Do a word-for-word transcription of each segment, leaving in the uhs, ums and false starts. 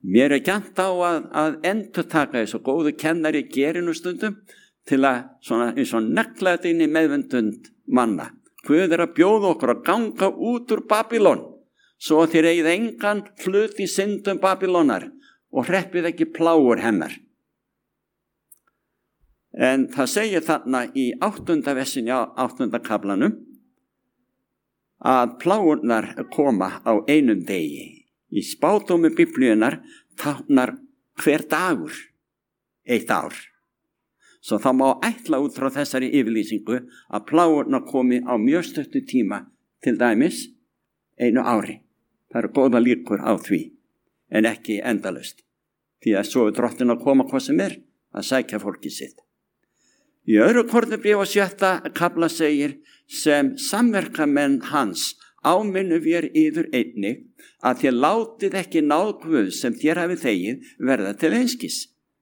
Mér er gjarnt á að, að endurtaka þessu góðu kennari gerir nú stundum til að svona, eins og negla þetta inn í meðvendund manna. Guð er að bjóða okkur að ganga út úr Babylon svo þér eigið engan hlut í syndum Babylonar og hreppið ekki plágur hennar. En það segir þarna í áttunda versinni á áttunda kaflanum að plágurnar koma á einum degi. Í spádómi Biblíunnar táknar hver dagur eitt ár. Svo það má ætla út frá þessari yfirlýsingu að plágurnar komi á mjög stuttu tíma, til dæmis einu ári. Það eru góða líkur á því, en ekki endalaust. Því að svo er Drottinn að koma hvað sem er að sækja fólkið sitt. Í öðru Kornubréfi sjötta kafla segir sem samverkamenn hans áminnu vér yður einnig að þér látið ekki náð Guð sem þér hafið þegið verða til einskis.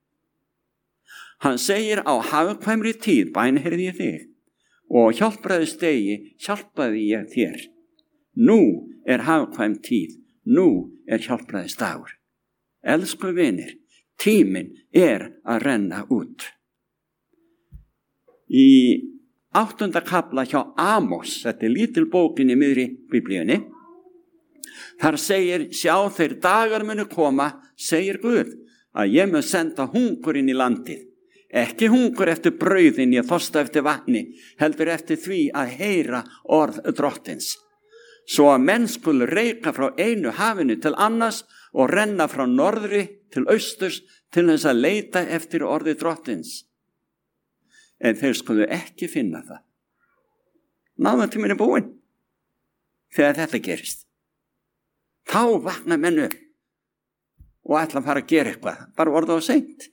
Hann segir á hagkvæmri tíð bænheyrði ég þig og hjálpræðisdegi hjálpaði ég þér. Nú er hagkvæm tíð, nú er hjálpræðisdagur. Elsku vinir, tíminn er að renna út. Í áttunda kafla hjá Amos, þetta er lítil bókin í miðri Biblíunni, þar segir, sjá þeir dagar munu koma, segir Guð, að ég mun senda hungur inn í landið. Ekki hungur eftir brauðin, ég þorsta eftir vatni, heldur eftir því að heyra orð Drottins. Svo að menn skulu reika frá einu hafinu til annars og renna frá norðri til austurs til þess að leita eftir orði Drottins. En þeir skulu ekki finna það. Náðatíminn er búinn þegar þetta gerist. Þá vakna menn upp og ætla að fara að gera eitthvað, bara orða á seint.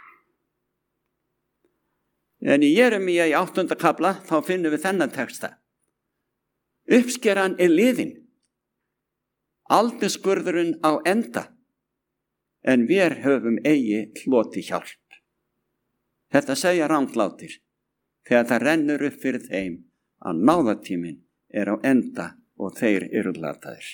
En í Jeremíu í áttunda kafla þá finnum við þennan texta. Uppskeran er liðin, aldurskurðurinn á enda, en við höfum eigi hloti hjálp. Þetta segja ranglátir þegar það rennur upp fyrir þeim að náðatíminn er á enda og þeir eru glataðir.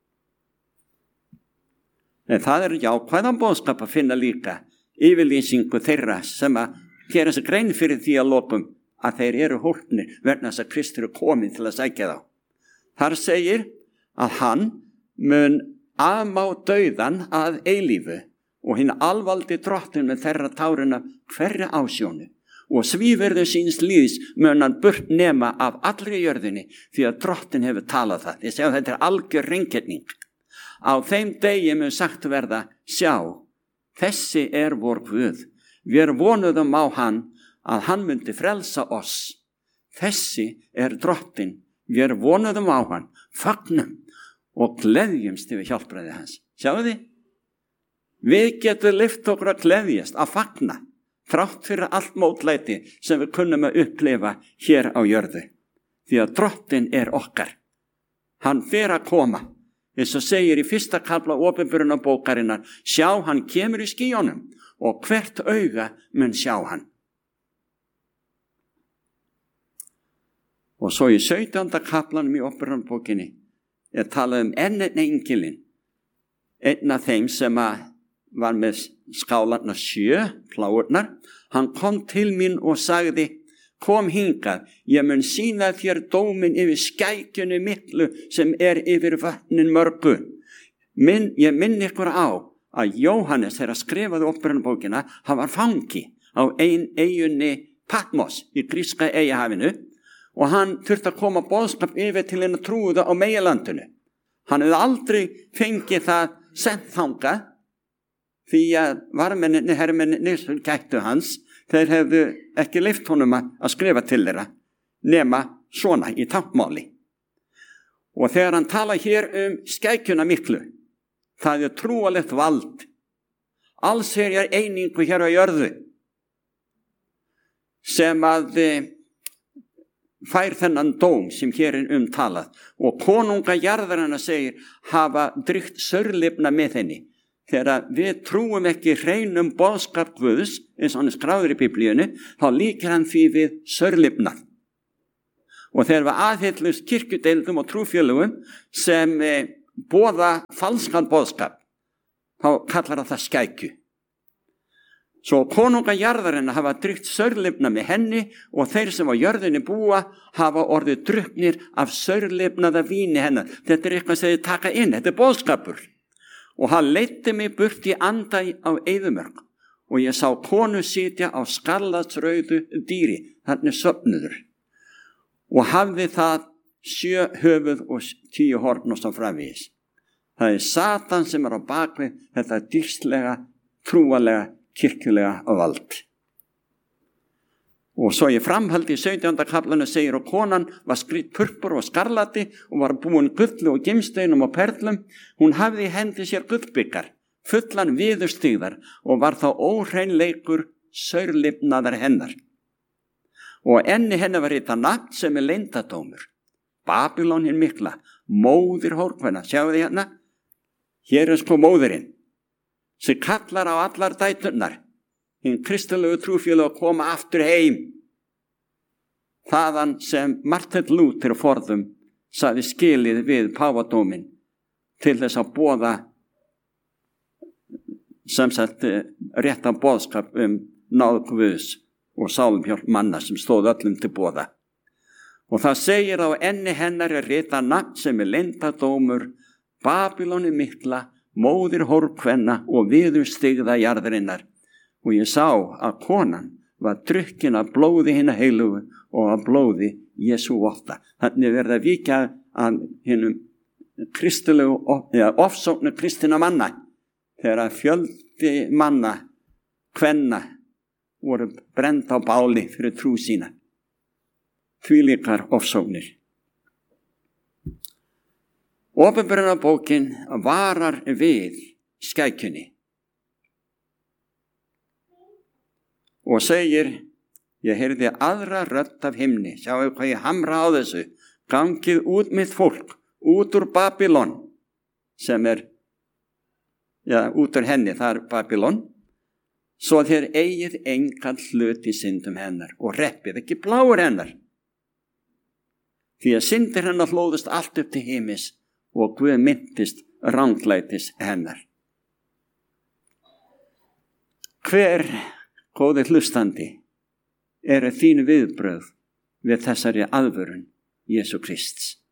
En það er jákvæðan boðskap að finna líka yfirlýsingu þeirra sem að gera sig grein fyrir því að lokum að þeir eru hólpnir vegna þess að Kristur er kominn til að sækja þá. Þar segir að hann mun afmá dauðan að eilífu og hinn alvaldi Drottinn með þeirra tárina hverja ásjónu og svíverðu síns líðs mun hann burt nema af allri jörðinni því að Drottinn hefur talað það. Ég segja þetta er algjör hreingerning. Á þeim degi mun sagt verða, sjá, þessi er vor Guð. Við vonuðum á hann að hann myndi frelsa oss. Þessi er Drottinn. Við vonuðum á hann, fagnum og gleðjumst yfir hjálpræði hans. Sjáu þið? Við getum lyft okkur að gleðjast, að fagna, þrátt fyrir allt mótlæti sem við kunnum að upplifa hér á jörðu. Því að Drottinn er okkar. Hann fer að koma. Þess að segir í fyrsta kafla opinberunarbókarinnar, sjá hann kemur í skýjónum og hvert auga mun sjá hann. Og svo í sautjánda kaflanum í opinberunarbókinni er talað um enn einn engilinn, einn af þeim sem að var með skálarna sjö, plágurnar. Hann kom til mín og sagði, kom hingað, ég mun sýna þér dómin yfir skækjunni miklu sem er yfir vatnin mörgu. Minn, ég minn ykkur á að Jóhannes þegar skrifaði opinberunarbókina, hann var fangi á ein eyjunni Patmos í gríska eyjahafinu og hann þurfti að koma boðskap yfir til hennar trúða á meginlandinu. Hann hefði aldrei fengið það sent þangað því að varmenninni, hermenninni sem gættu hans, þeir hefðu ekki leyft honum að skrifa til þeirra nema svona í táknmáli. Og þegar hann tala hér um skækjuna miklu, það er trúalegt vald, alls er ég einingu hér á jörðu sem að fær þennan dóm sem hér er umtalað og konunga jarðarinnar segir hafa drygt saurlifna með henni. Þegar við trúum ekki hreinum boðskap Guðs, eins og hann er skráður í Biblíunni, þá líkir hann því við saurlifnað. Og þegar við aðhyllumst kirkjudeildum og trúfélögum sem eh, boða falskan boðskap, þá kallar það skækju. Svo konungar jarðarinnar hafa drygt saurlifna með henni og þeir sem á jörðinni búa hafa orðið drukknir af saurlifnaða víni hennar. Þetta er eitthvað sem þið taka inn, þetta er boðskapur. Og hann leiddi mig burt í anda á eyðimörk og ég sá konu sitja á skarlatsrauðu dýri, þannig söfnuður. Og hafði það sjö höfuð og tíu horn og svo framvegis. Það er Satan sem er á bakvið þetta dýrslega, trúalega, kirkjulega vald. Og svo í framhaldi í sautjánda kaflanu segir og konan var skrýtt purpur og skarlati og var búin gulli og gimsteinum og perlum. Hún hafði í hendi sér gullbyggar, fullan viðurstigðar og var þá óhreinleikur saurlifnaðar hennar. Og enni hennar var ritað nafn sem er leyndardómur. Babylon hin mikla, móðir hórkvenna. Sjáu þið hérna? Hér er sko móðirinn sem kallar á allar dæturnar. Hinn kristilegu trúfélög að koma aftur heim. Þaðan sem Martin Luther forðum sagði skilið við páfadóminn til þess að boða sem sagt réttan boðskap um náð Guðs og sálumhjálp manna sem stóð öllum til boða. Og það segir á enni hennar er ritað nafn sem er leyndardómur, Babyloni mikla, móðir hórkvenna og viðurstigða jarðarinnar. Og ég sá að konan var drukkin af blóði hinna heilugu og af blóði Jesú votta. Þannig verða vikja að hinnum kristilegu, eða ofsóknu kristina manna, þegar fjöldi manna, kvenna, voru brend á báli fyrir trú sína. Þvílíkar ofsóknir. Opinberunarbókin varar við skækjunni og segir, ég heyrði aðra rödd af himni, sjáu hvað ég hamra á þessu, gangið út mitt fólk, út úr Babylon, sem er, já, út úr henni, það er Babylon, svo þér eigið engan hlut í syndum hennar og reppið ekki bláur hennar. Því að syndir hennar hlóðust allt upp til himis og Guð myndist ranglætis hennar. Hver, góði hlustandi, eru þín viðbrögð við þessari aðvörun Jesú Krists?